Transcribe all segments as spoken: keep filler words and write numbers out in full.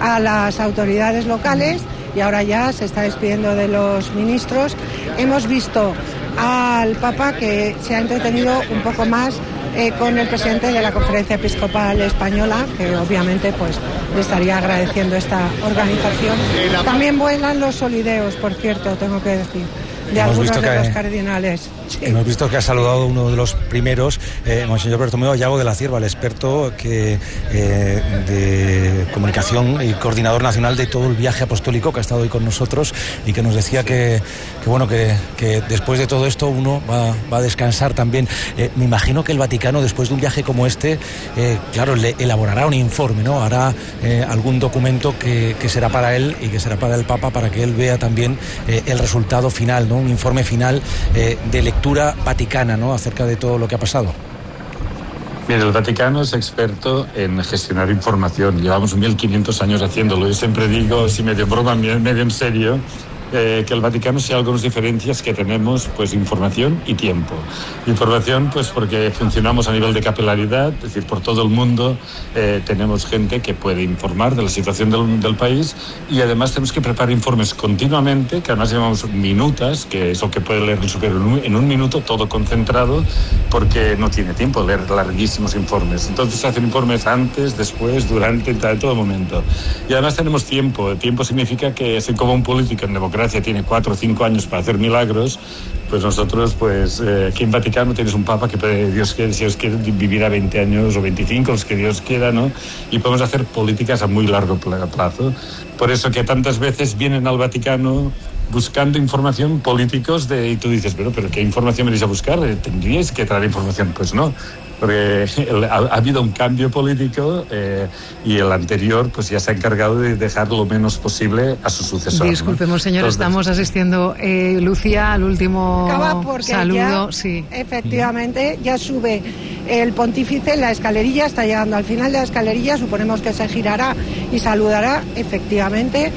a las autoridades locales y ahora ya se está despidiendo de los ministros. Hemos visto al Papa que se ha entretenido un poco más eh, con el presidente de la Conferencia Episcopal Española, que obviamente pues le estaría agradeciendo esta organización. También vuelan los solideos, por cierto, tengo que decir, de hemos algunos visto de que, los cardinales. Sí. Hemos visto que ha saludado uno de los primeros, eh, Monseñor Bertomeu Yago de la Cierva, el experto que, eh, de comunicación y coordinador nacional de todo el viaje apostólico, que ha estado hoy con nosotros y que nos decía que, que bueno que, que después de todo esto uno va, va a descansar también. Eh, me imagino que el Vaticano, después de un viaje como este, eh, claro, le elaborará un informe, ¿no? Hará eh, algún documento que, que será para él y que será para el Papa, para que él vea también eh, el resultado final, ¿no? Un informe final eh, de lectura vaticana, ¿no? Acerca de todo lo que ha pasado. Mira, el Vaticano es experto en gestionar información. Llevamos mil quinientos años haciéndolo. Yo siempre digo, si medio broma, medio en serio, eh, que el Vaticano, si hay algunas diferencias que tenemos, pues información y tiempo. Información, pues porque funcionamos a nivel de capilaridad, es decir, por todo el mundo eh, tenemos gente que puede informar de la situación del, del país, y además tenemos que preparar informes continuamente, que además llamamos minutas, que es lo que puede leer el superior en un, en un minuto, todo concentrado, porque no tiene tiempo de leer larguísimos informes. Entonces se hacen informes antes, después, durante, en todo momento. Y además tenemos tiempo. Tiempo significa que, así como un político en democracia tiene cuatro o cinco años para hacer milagros, pues nosotros, pues eh, aquí en Vaticano tienes un Papa que puede, Dios quiere, si Dios quiere, vivirá veinte años o veinticinco, los que Dios quiera, ¿no? Y podemos hacer políticas a muy largo plazo. Por eso que tantas veces vienen al Vaticano buscando información políticos de, y tú dices, pero, pero ¿qué información venís a buscar? ¿Tendríais que traer información? Pues no, porque el, ha, ha habido un cambio político eh, y el anterior pues ya se ha encargado de dejar lo menos posible a su sucesor. Disculpemos, ¿no? señor, Entonces, estamos asistiendo, eh, Lucía, al último saludo. Ya, sí. Efectivamente, ya sube el pontífice en la escalerilla, está llegando al final de la escalerilla, suponemos que se girará y saludará, efectivamente.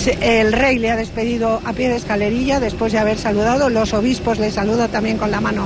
El rey le ha despedido a pie de escalerilla después de haber saludado, los obispos le saludan también con la mano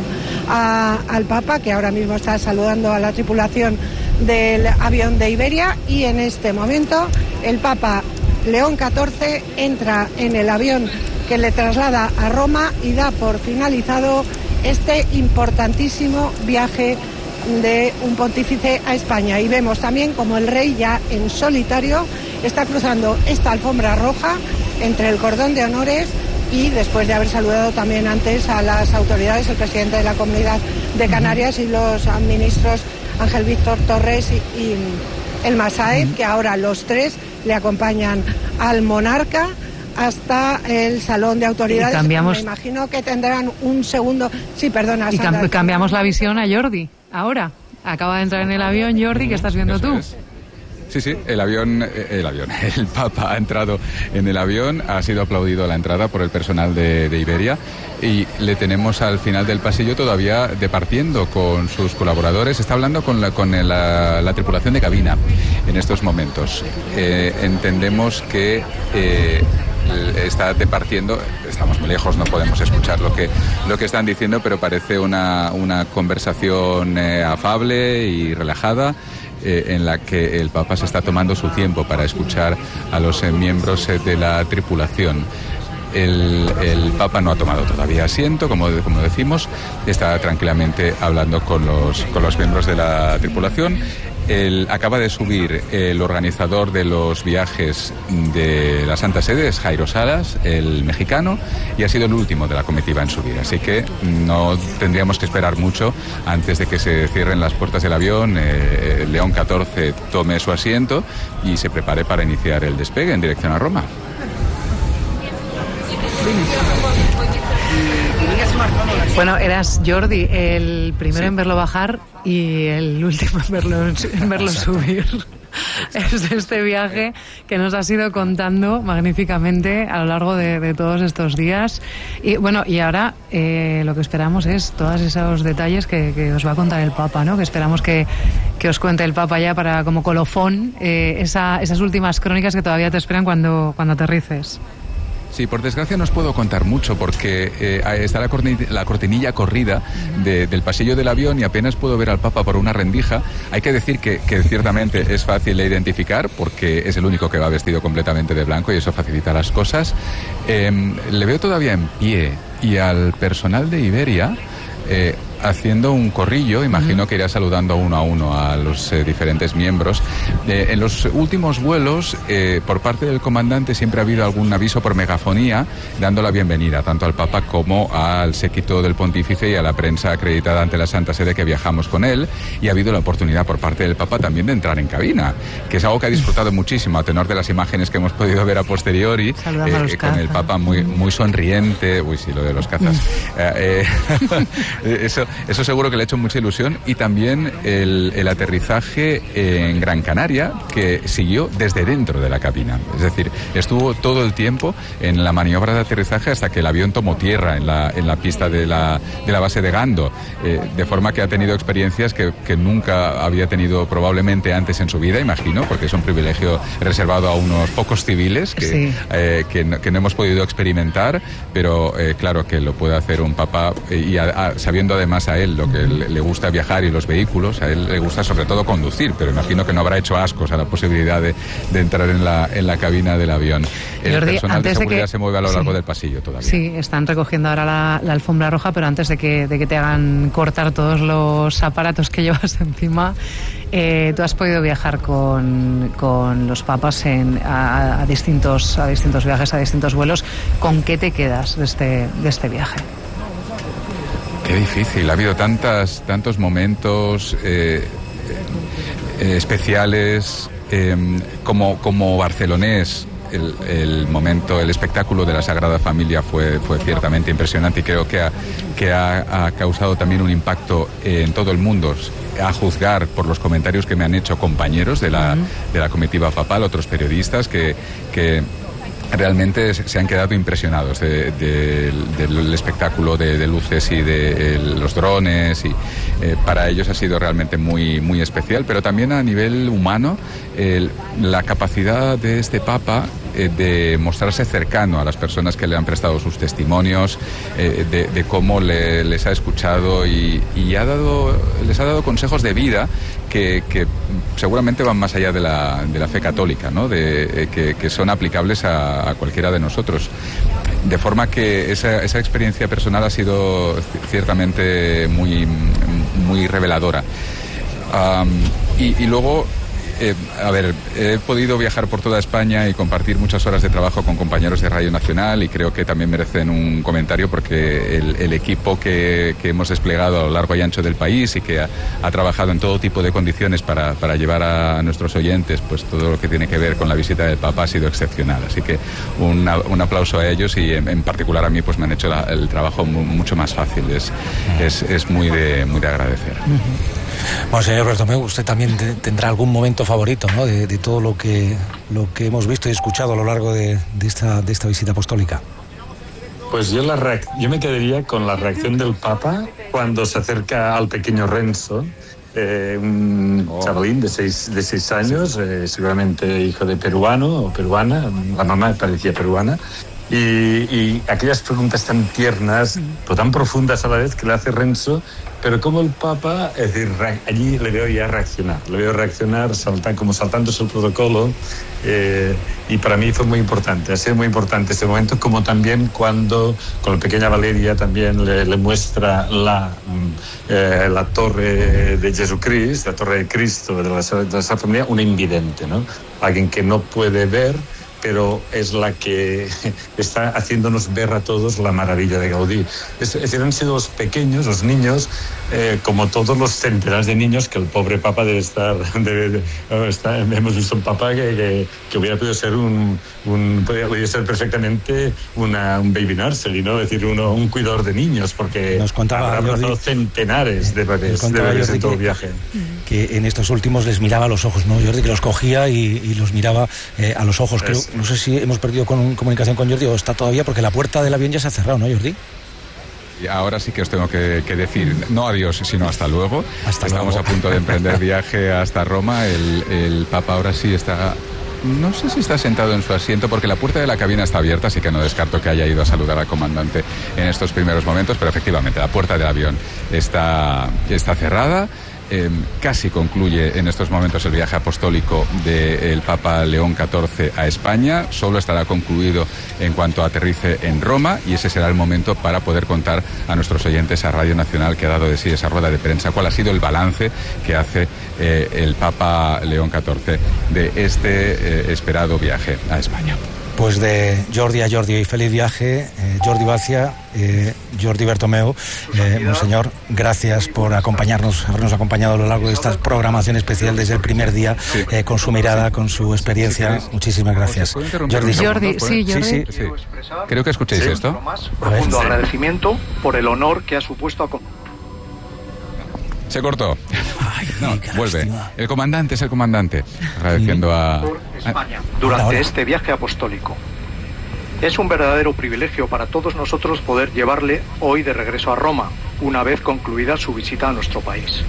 a, al Papa, que ahora mismo está saludando a la tripulación del avión de Iberia, y en este momento el Papa León catorce entra en el avión que le traslada a Roma y da por finalizado este importantísimo viaje de un pontífice a España. Y vemos también como el rey ya en solitario está cruzando esta alfombra roja entre el cordón de honores, y después de haber saludado también antes a las autoridades, el presidente de la Comunidad de Canarias y los ministros Ángel Víctor Torres y, y el Masáez, que ahora los tres le acompañan al monarca hasta el salón de autoridades. Y cambiamos... Me imagino que tendrán un segundo... Sí, perdona, y Sandra. cam- cambiamos la visión a Jordi. Ahora, acaba de entrar en el avión Jordi, ¿qué estás viendo Eso tú? Es. Sí, sí, el avión, el avión, el Papa ha entrado en el avión, ha sido aplaudido a la entrada por el personal de, de Iberia, y le tenemos al final del pasillo todavía departiendo con sus colaboradores. Está hablando con la, con la, la tripulación de cabina en estos momentos. Eh, entendemos que... Eh, está departiendo, estamos muy lejos, no podemos escuchar lo que lo que están diciendo, pero parece una, una conversación eh, afable y relajada, eh, en la que el Papa se está tomando su tiempo para escuchar a los eh, miembros eh, de la tripulación. El, el Papa no ha tomado todavía asiento, como, como decimos, está tranquilamente hablando con los, con los miembros de la tripulación. El, acaba de subir el organizador de los viajes de la Santa Sede, es Jairo Salas, el mexicano, y ha sido el último de la comitiva en subir. Así que no tendríamos que esperar mucho antes de que se cierren las puertas del avión, eh, León catorce tome su asiento y se prepare para iniciar el despegue en dirección a Roma. Bueno, eras Jordi, el primero sí. en verlo bajar y el último en verlo, en verlo subir. Es este viaje que nos has ido contando magníficamente a lo largo de, de todos estos días. Y bueno, y ahora eh, lo que esperamos es todos esos detalles que, que os va a contar el Papa, ¿no? Que esperamos que, que os cuente el Papa ya para como colofón eh, esa, esas últimas crónicas que todavía te esperan cuando, cuando aterrices. Sí, por desgracia no os puedo contar mucho porque eh, está la, corni- la cortinilla corrida de, del pasillo del avión y apenas puedo ver al Papa por una rendija. Hay que decir que, que ciertamente es fácil de identificar porque es el único que va vestido completamente de blanco y eso facilita las cosas. Eh, le veo todavía en pie y al personal de Iberia eh, haciendo un corrillo, imagino que irá saludando uno a uno a los eh, diferentes miembros. Eh, en los últimos vuelos, eh, por parte del comandante siempre ha habido algún aviso por megafonía dando la bienvenida tanto al Papa como al séquito del pontífice y a la prensa acreditada ante la Santa Sede que viajamos con él, y ha habido la oportunidad por parte del Papa también de entrar en cabina, que es algo que ha disfrutado muchísimo a tenor de las imágenes que hemos podido ver a posteriori, eh, con el Papa muy, muy sonriente. Uy, sí, lo de los cazas. eh, eh, eso Eso seguro que le ha hecho mucha ilusión, y también el, el aterrizaje en Gran Canaria, que siguió desde dentro de la cabina. Es decir, estuvo todo el tiempo en la maniobra de aterrizaje hasta que el avión tomó tierra en la, en la pista de la, de la base de Gando, eh, de forma que ha tenido experiencias que, que nunca había tenido probablemente antes en su vida, imagino, porque es un privilegio reservado a unos pocos civiles que, sí. eh, que, no, que no hemos podido experimentar, pero eh, claro que lo puede hacer un Papa, eh, y a, a, sabiendo además a él lo que le gusta viajar y los vehículos, a él le gusta sobre todo conducir, pero imagino que no habrá hecho ascos a la posibilidad de, de entrar en la, en la cabina del avión. El Jordi, personal de seguridad de que, se mueve a lo largo sí, del pasillo todavía. Sí, están recogiendo ahora la, la alfombra roja, pero antes de que, de que te hagan cortar todos los aparatos que llevas encima, eh, tú has podido viajar con, con los papas en, a, a, distintos, a distintos viajes, a distintos vuelos. ¿Con qué te quedas de este, de este viaje? Qué difícil, ha habido tantas, tantos momentos eh, eh, especiales, eh, como, como barcelonés. El, el momento, el espectáculo de la Sagrada Familia fue, fue ciertamente impresionante, y creo que, ha, que ha, ha causado también un impacto en todo el mundo, a juzgar por los comentarios que me han hecho compañeros de la, de la comitiva papal, otros periodistas que... que realmente se han quedado impresionados de, de, del espectáculo de, de luces y de el, los drones, y eh, para ellos ha sido realmente muy, muy especial, pero también a nivel humano, el, la capacidad de este Papa eh, de mostrarse cercano a las personas que le han prestado sus testimonios, eh, de, de cómo le, les ha escuchado y, y ha dado, les ha dado consejos de vida que, que seguramente van más allá de la, de la fe católica, ¿no? De, eh, que, que son aplicables a, a cualquiera de nosotros. De forma que esa, esa experiencia personal ha sido ciertamente muy, muy reveladora. Um, y, y luego... Eh, a ver, he podido viajar por toda España y compartir muchas horas de trabajo con compañeros de Radio Nacional, y creo que también merecen un comentario porque el, el equipo que, que hemos desplegado a lo largo y ancho del país y que ha, ha trabajado en todo tipo de condiciones para, para llevar a nuestros oyentes pues todo lo que tiene que ver con la visita del Papa ha sido excepcional. Así que una, un aplauso a ellos, y en, en particular a mí pues me han hecho la, el trabajo mu, mucho más fácil. Es, es, es muy, de, muy de agradecer. Uh-huh. Bueno, señor Bertomeu, usted también te, tendrá algún momento favorito, ¿no? de, de todo lo que, lo que hemos visto y escuchado a lo largo de, de, esta, de esta visita apostólica. Pues yo, la reac- yo me quedaría con la reacción del Papa cuando se acerca al pequeño Renzo, eh, un oh. chavalín de seis, de seis años, eh, seguramente hijo de peruano o peruana, la mamá parecía peruana, y, y aquellas preguntas tan tiernas, pero tan profundas a la vez, que le hace Renzo, pero como el Papa, es decir, allí le veo ya reaccionar, le veo reaccionar saltar, como saltándose el protocolo, eh, y para mí fue muy importante, ha sido muy importante este momento, como también cuando con la pequeña Valeria también le, le muestra la, eh, la torre de Jesucristo, la torre de Cristo de la, de la Sagrada Familia, una invidente, ¿no? Alguien que no puede ver, pero es la que está haciéndonos ver a todos la maravilla de Gaudí. Es, es decir, han sido los pequeños, los niños, eh, como todos los centenares de niños que el pobre Papa debe estar... Debe, de, está, hemos visto un Papa que, que, que hubiera podido ser un... un podría ser perfectamente una, un baby nursery, ¿no? Es decir, uno, un cuidador de niños, porque nos contaba, habrá abrazado centenares de bebés, de bebés en todo el viaje. Que en estos últimos les miraba a los ojos, ¿no, Jordi? Que los cogía y, y los miraba eh, a los ojos. Creo, no sé si hemos perdido con, comunicación con Jordi o está todavía, porque la puerta del avión ya se ha cerrado, ¿no, Jordi? Y ahora sí que os tengo que, que decir, no adiós, sino hasta luego. Hasta Estamos luego. a punto de emprender viaje hasta Roma. El, el Papa ahora sí está no sé si está sentado en su asiento porque la puerta de la cabina está abierta, así que no descarto que haya ido a saludar al comandante en estos primeros momentos, pero efectivamente la puerta del avión está, está cerrada. Eh, casi concluye en estos momentos el viaje apostólico del Papa León catorce a España. Solo estará concluido en cuanto aterrice en Roma, y ese será el momento para poder contar a nuestros oyentes, a Radio Nacional, que ha dado de sí esa rueda de prensa, cuál ha sido el balance que hace eh, el Papa León catorce de este eh, esperado viaje a España. Pues de Jordi a Jordi y feliz viaje, eh, Jordi Balcia, eh, Jordi Bertomeu, eh, monseñor, gracias por acompañarnos, habernos acompañado a lo largo de esta programación especial desde el primer día, sí. eh, con su mirada, con su experiencia. Sí, muchísimas gracias. Jordi, Jordi, sí, Jordi. Sí, sí, sí. Creo que escuchéis sí. esto. Más profundo agradecimiento por el honor que ha supuesto a... Se cortó. Ay, no, vuelve. Lástima. El comandante es el comandante. Agradeciendo a... Por España, durante ahora. este viaje apostólico. Es un verdadero privilegio para todos nosotros poder llevarle hoy de regreso a Roma, una vez concluida su visita a nuestro país.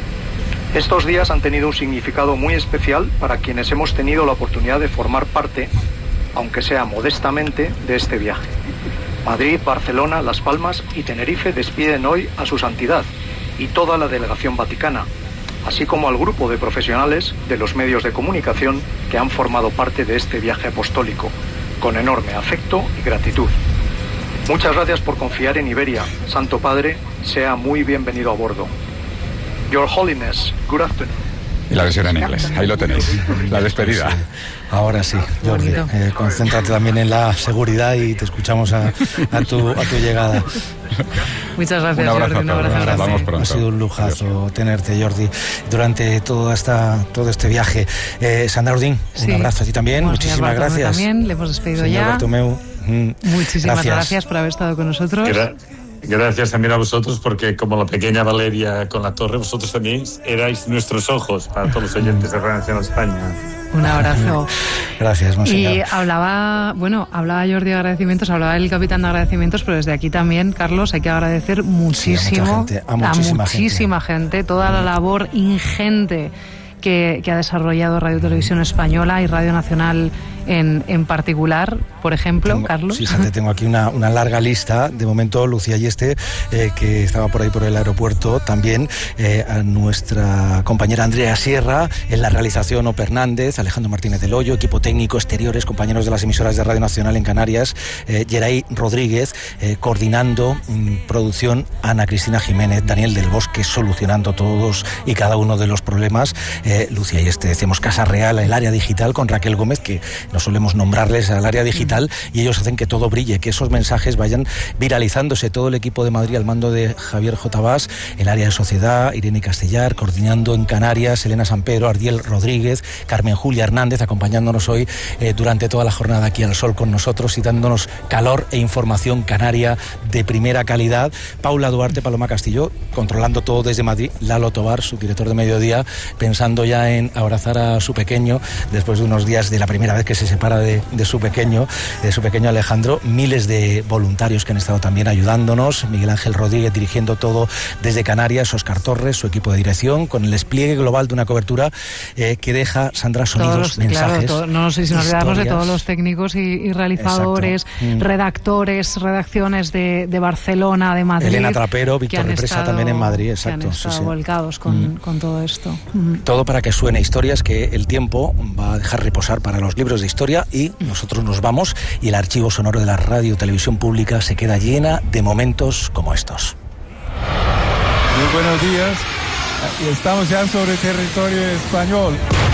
Estos días han tenido un significado muy especial para quienes hemos tenido la oportunidad de formar parte, aunque sea modestamente, de este viaje. Madrid, Barcelona, Las Palmas y Tenerife despiden hoy a su santidad y toda la delegación vaticana, así como al grupo de profesionales de los medios de comunicación que han formado parte de este viaje apostólico, con enorme afecto y gratitud. Muchas gracias por confiar en Iberia. Santo Padre, sea muy bienvenido a bordo. Your Holiness, good afternoon. Y la versión en inglés, ahí lo tenéis, la despedida. Sí. Ahora sí, Jordi, eh, concéntrate también en la seguridad y te escuchamos a, a, tu, a tu llegada. Muchas gracias, un abrazo, Jordi, un abrazo grande. Vamos pronto. Ha sido un lujazo Adiós. tenerte, Jordi, durante toda esta, todo este viaje. Eh, Sandra Ordín, sí. un abrazo a ti también, Bueno, muchísimas gracias. También, le hemos despedido Señor ya. Bartomeu, mm, Muchísimas gracias. gracias por haber estado con nosotros. Gra- Gracias también a vosotros, porque como la pequeña Valeria con la torre, vosotros también erais nuestros ojos para todos los oyentes de Radio Nacional España. Un abrazo. Gracias, monseñor. Y hablaba, bueno, hablaba Jordi de agradecimientos, hablaba el capitán de agradecimientos, pero desde aquí también, Carlos, hay que agradecer muchísimo sí, a, gente, a muchísima, a muchísima gente. gente, toda la labor ingente que, que ha desarrollado Radio Televisión Española y Radio Nacional en, en particular, por ejemplo, tengo, Carlos. Fíjate, tengo aquí una, una larga lista. De momento, Lucía Yeste, eh, que estaba por ahí por el aeropuerto, también eh, a nuestra compañera Andrea Sierra, en la realización Ope Hernández, Alejandro Martínez del Hoyo, equipo técnico, exteriores, compañeros de las emisoras de Radio Nacional en Canarias, eh, Geray Rodríguez, eh, coordinando mm, producción, Ana Cristina Jiménez, Daniel del Bosque, solucionando todos y cada uno de los problemas, eh, Lucía Yeste, decimos Casa Real, el área digital, con Raquel Gómez, que no solemos nombrarles al área digital, y ellos hacen que todo brille, que esos mensajes vayan viralizándose. Todo el equipo de Madrid al mando de Javier J. Bas, el área de sociedad, Irene Castellar, coordinando en Canarias, Elena Sampero, Ardiel Rodríguez, Carmen Julia Hernández, acompañándonos hoy eh, durante toda la jornada aquí al sol con nosotros y dándonos calor e información canaria de primera calidad. Paula Duarte, Paloma Castillo, controlando todo desde Madrid. Lalo Tobar, su director de mediodía, pensando ya en abrazar a su pequeño después de unos días de la primera vez que se separa de, de su pequeño, de su pequeño Alejandro. Miles de voluntarios que han estado también ayudándonos. Miguel Ángel Rodríguez dirigiendo todo desde Canarias, Óscar Torres, su equipo de dirección, con el despliegue global de una cobertura eh, que deja, Sandra, sonidos, los, mensajes. Claro, todo, no sé si nos olvidamos de todos los técnicos y, y realizadores, mm. redactores, redacciones de, de Barcelona, de Madrid. Elena Trapero, Víctor Represa también en Madrid, exacto. Que han estado sí, sí. volcados con, mm. con todo esto. Mm. Todo para que suene historias que el tiempo va a dejar reposar para los libros de historia, y nosotros nos vamos y el archivo sonoro de la radio televisión pública se queda llena de momentos como estos. Muy buenos días. Estamos ya sobre territorio español.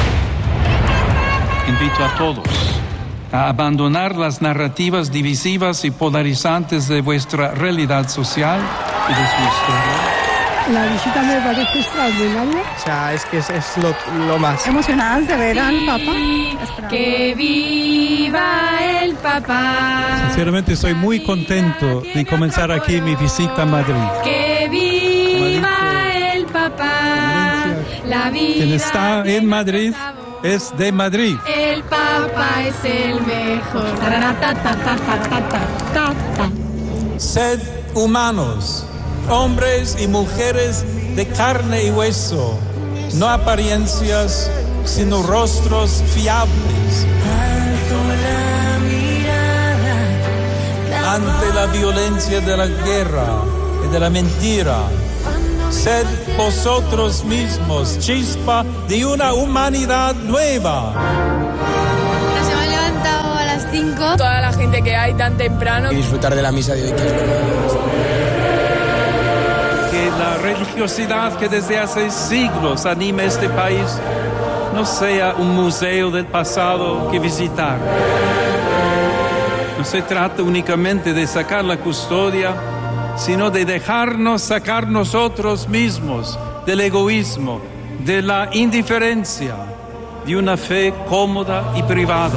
Invito a todos a abandonar las narrativas divisivas y polarizantes de vuestra realidad social y de su historia. La visita me parece extraordinaria. O sea, es que es, es lo, lo más. Emocionadas de ver al Papa. ¡Que viva el Papa! Sinceramente estoy muy contento de comenzar aquí mi visita a Madrid. ¡Que viva el Papa! La vida. Quien está en Madrid es de Madrid. El Papa es el mejor. Sed humanos, hombres y mujeres de carne y hueso, no apariencias sino rostros fiables. Ante la violencia de la guerra y de la mentira, sed vosotros mismos chispa de una humanidad nueva. Nos hemos levantado a las cinco. Toda la gente que hay tan temprano. Y disfrutar de la misa de hoy, que es lo más. Que la religiosidad que desde hace siglos anima este país no sea un museo del pasado que visitar. No se trata únicamente de sacar la custodia, sino de dejarnos sacar nosotros mismos del egoísmo, de la indiferencia, de una fe cómoda y privada.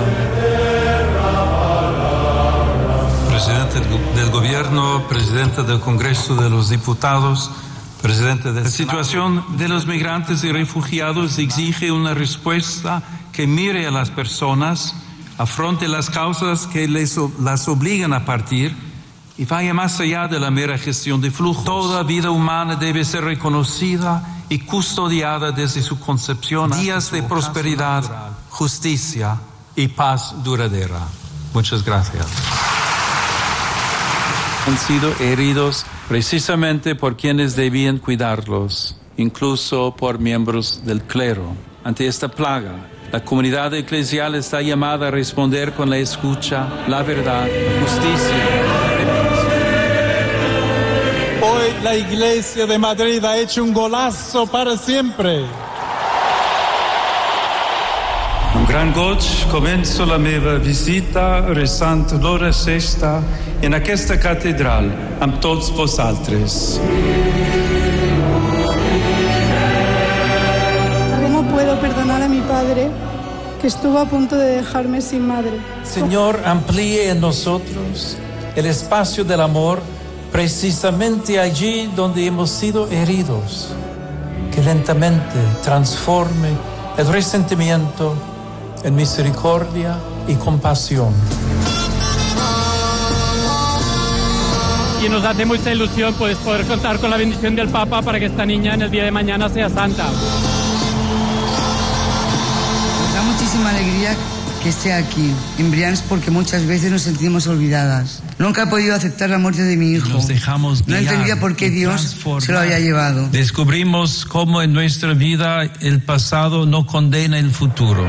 Presidente del Gobierno, Presidente del Congreso de los Diputados, Presidente de la situación de los migrantes y refugiados exige una respuesta que mire a las personas, afronte las causas que les, las obligan a partir y vaya más allá de la mera gestión de flujos. Toda vida humana debe ser reconocida y custodiada desde su concepción. Días de prosperidad, justicia y paz duradera. Muchas gracias. Han sido heridos precisamente por quienes debían cuidarlos, incluso por miembros del clero. Ante esta plaga, la comunidad eclesial está llamada a responder con la escucha, la verdad, la justicia. Hoy la Iglesia de Madrid ha hecho un golazo para siempre. Un gran goig començo la meva visita resant l'hora sexta en aquesta catedral amb tots vosaltres. ¿Cómo puedo perdonar a mi padre que estuvo a punto de dejarme sin madre? Señor, amplíe en nosotros el espacio del amor precisamente allí donde hemos sido heridos. Que lentamente transforme el resentimiento en misericordia y compasión. Y nos hace mucha ilusión pues, poder contar con la bendición del Papa para que esta niña en el día de mañana sea santa. Nos da muchísima alegría que esté aquí, en Brians, porque muchas veces nos sentimos olvidadas. Nunca he podido aceptar la muerte de mi hijo. Nos dejamos no entendía por qué Dios se lo había llevado. Descubrimos cómo en nuestra vida el pasado no condena el futuro.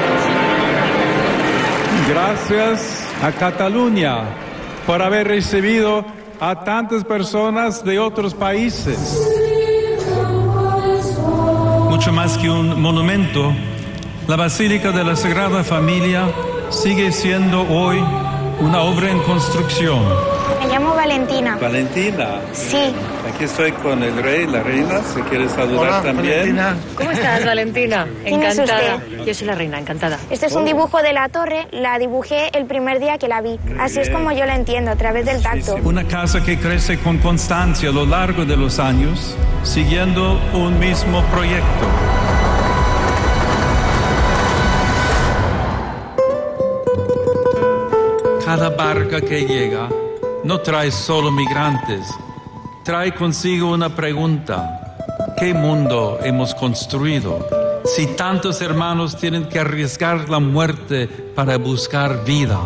Gracias a Cataluña por haber recibido a tantas personas de otros países. Mucho más que un monumento, la Basílica de la Sagrada Familia sigue siendo hoy una obra en construcción. Me llamo Valentina. Valentina. Sí. Aquí estoy con el rey, la reina, si quieres saludar. Hola, también. Valentina. ¿Cómo estás, Valentina? ¿Quién es Encantada. usted? Yo soy la reina, encantada. Este es un dibujo de la torre, la dibujé el primer día que la vi. Así es como yo la entiendo, a través del tacto. Una casa que crece con constancia a lo largo de los años, siguiendo un mismo proyecto. Cada barca que llega no trae solo migrantes, trae consigo una pregunta. ¿Qué mundo hemos construido si tantos hermanos tienen que arriesgar la muerte para buscar vida?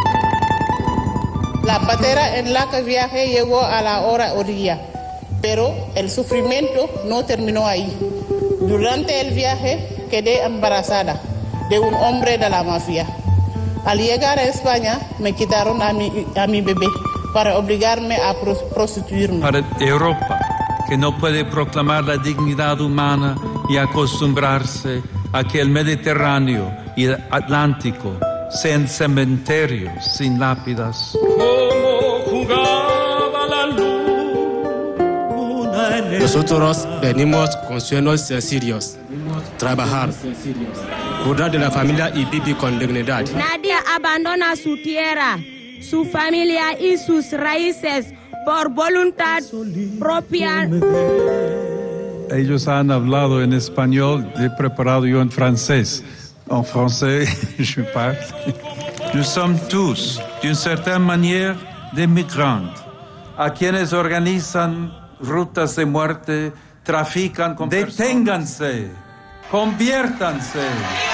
La patera en la que viajé llegó a la hora orilla, pero el sufrimiento no terminó ahí. Durante el viaje quedé embarazada de un hombre de la mafia. Al llegar a España me quitaron a mi, a mi bebé para obligarme a prostituirme. Para Europa, que no puede proclamar la dignidad humana y acostumbrarse a que el Mediterráneo y el Atlántico sean cementerios sin lápidas. Nosotros venimos con sueños sencillos, trabajar, cuidar de la familia y vivir con dignidad. Nadie abandona su tierra, su familia y sus raíces por voluntad propia. Ellos han hablado en español, he preparado yo en francés. En français, je parle. Nous sommes tous, d'une certaine manière, des migrants, a quienes organizan rutas de muerte, trafican con personas. Deténganse, conviértanse.